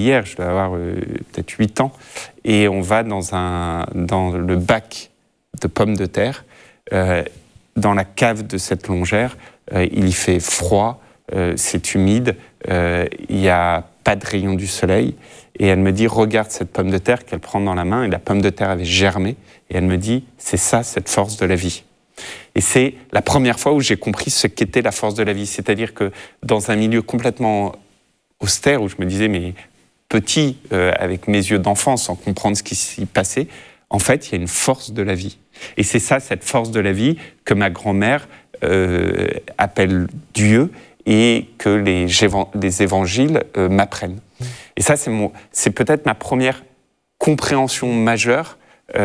hier, je dois avoir peut-être 8 ans, et on va dans le bac de pommes de terre, dans la cave de cette longère, il y fait froid, c'est humide, il n'y a pas de rayon du soleil, et elle me dit, regarde cette pomme de terre qu'elle prend dans la main, et la pomme de terre avait germé, et elle me dit, c'est ça, cette force de la vie. Et c'est la première fois où j'ai compris ce qu'était la force de la vie, c'est-à-dire que dans un milieu complètement austère, où je me disais, mais petit, avec mes yeux d'enfant, sans comprendre ce qui s'y passait, en fait, il y a une force de la vie. Et c'est ça, cette force de la vie, que ma grand-mère appelle Dieu, et que les évangiles m'apprennent. Et ça, c'est peut-être ma première compréhension majeure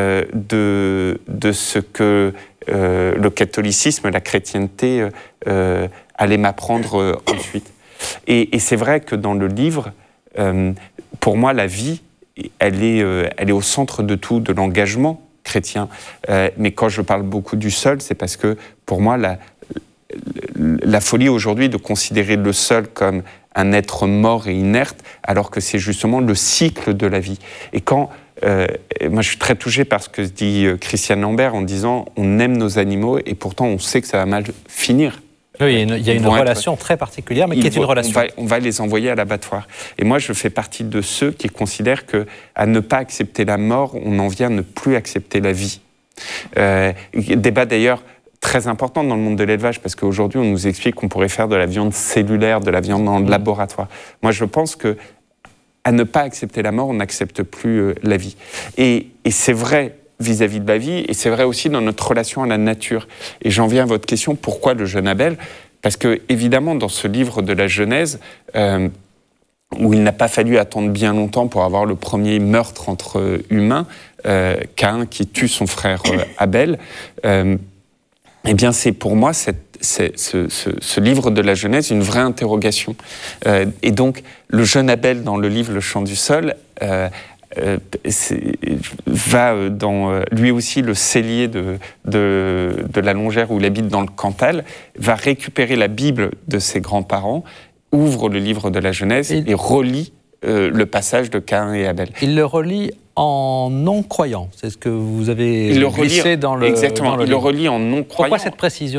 de ce que le catholicisme, la chrétienté allait m'apprendre ensuite. Et c'est vrai que dans le livre, pour moi, la vie, elle est au centre de tout, de l'engagement chrétien. Mais quand je parle beaucoup du seul, c'est parce que pour moi, la folie aujourd'hui de considérer le seul comme un être mort et inerte, alors que c'est justement le cycle de la vie. Et quand moi, je suis très touché par ce que dit Christiane Lambert en disant on aime nos animaux et pourtant on sait que ça va mal finir. Oui, il y a une relation très particulière, mais qui est une relation. On va les envoyer à l'abattoir. Et moi, je fais partie de ceux qui considèrent qu'à ne pas accepter la mort, on en vient à ne plus accepter la vie. Débat d'ailleurs très important dans le monde de l'élevage, parce qu'aujourd'hui, on nous explique qu'on pourrait faire de la viande cellulaire, de la viande en laboratoire. Moi, je pense que à ne pas accepter la mort, on n'accepte plus la vie. Et c'est vrai vis-à-vis de la vie, et c'est vrai aussi dans notre relation à la nature. Et j'en viens à votre question, pourquoi le jeune Abel ? Parce que, évidemment, dans ce livre de la Genèse, où il n'a pas fallu attendre bien longtemps pour avoir le premier meurtre entre humains, Caïn qui tue son frère Abel, eh bien, c'est pour moi ce livre de la Genèse une vraie interrogation. Et donc, le jeune Abel dans le livre Le Chant du Sol va dans lui aussi le cellier de la Longère où il habite dans le Cantal, va récupérer la Bible de ses grands-parents, ouvre le livre de la Genèse et relit le passage de Caïn et Abel. Il le relit en non-croyant, c'est ce que vous avez glissé dans le exactement, il le relit en non-croyant. Pourquoi cette précision ?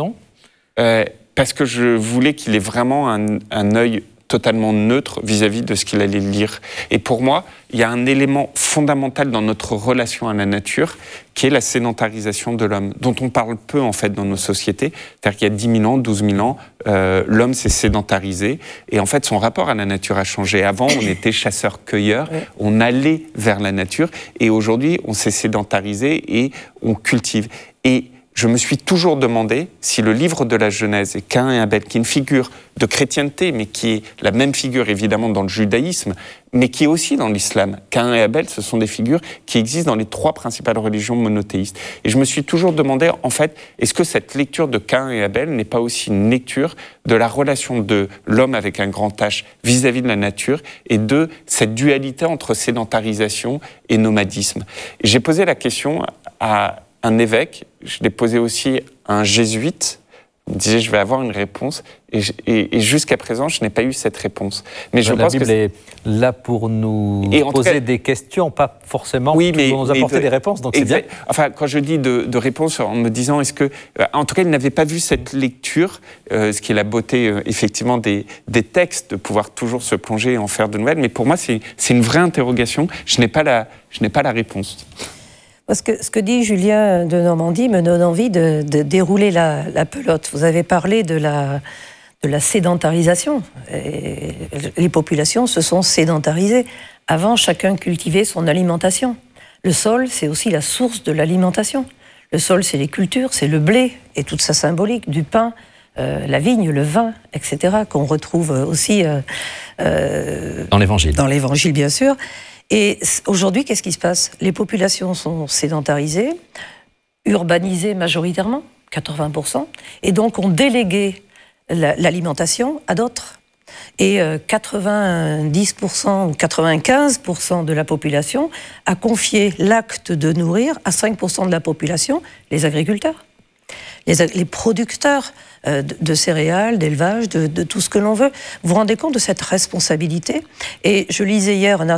Parce que je voulais qu'il ait vraiment un œil totalement neutre vis-à-vis de ce qu'il allait lire. Et pour moi, il y a un élément fondamental dans notre relation à la nature qui est la sédentarisation de l'homme, dont on parle peu en fait dans nos sociétés. C'est-à-dire qu'il y a 10 000 ans, 12 000 ans, l'homme s'est sédentarisé et en fait son rapport à la nature a changé. Avant, on était chasseurs-cueilleurs, on allait vers la nature et aujourd'hui, on s'est sédentarisé et on cultive. Et je me suis toujours demandé si le livre de la Genèse et Caïn et Abel, qui est une figure de chrétienté, mais qui est la même figure évidemment dans le judaïsme, mais qui est aussi dans l'islam. Caïn et Abel, ce sont des figures qui existent dans les 3 principales religions monothéistes. Et je me suis toujours demandé, en fait, est-ce que cette lecture de Caïn et Abel n'est pas aussi une lecture de la relation de l'homme avec un grand H vis-à-vis de la nature et de cette dualité entre sédentarisation et nomadisme. Et j'ai posé la question à un évêque, je l'ai posé aussi à un jésuite, il me disait je vais avoir une réponse, et jusqu'à présent je n'ai pas eu cette réponse. Mais je pense Bible est là pour nous poser des questions, pas forcément pour nous apporter des réponses, donc c'est bien. Enfin, quand je dis de réponse en me disant est-ce que... En tout cas, il n'avait pas vu cette lecture, ce qui est la beauté effectivement des textes, de pouvoir toujours se plonger et en faire de nouvelles, mais pour moi c'est une vraie interrogation, je n'ai pas la réponse. Parce que ce que dit Julien de Normandie me donne envie de dérouler la pelote. Vous avez parlé de la sédentarisation. Et les populations se sont sédentarisées. Avant, chacun cultivait son alimentation. Le sol, c'est aussi la source de l'alimentation. Le sol, c'est les cultures, c'est le blé et toute sa symbolique, du pain, la vigne, le vin, etc., qu'on retrouve aussi dans l'Évangile. Dans l'Évangile, bien sûr. Et aujourd'hui, qu'est-ce qui se passe ? Les populations sont sédentarisées, urbanisées majoritairement, 80%, et donc ont délégué l'alimentation à d'autres. Et 90% ou 95% de la population a confié l'acte de nourrir à 5% de la population, les agriculteurs. Les producteurs de céréales, d'élevage, de tout ce que l'on veut. Vous vous rendez compte de cette responsabilité ? Et je lisais hier un